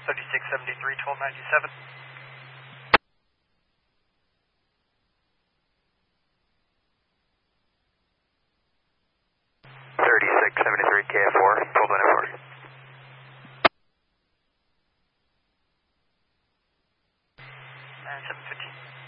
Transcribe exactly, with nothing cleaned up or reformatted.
thirty-six seventy-three, twelve ninety-seven. thirty-six seventy-three K F four, twelve ninety-four. And seven fifteen.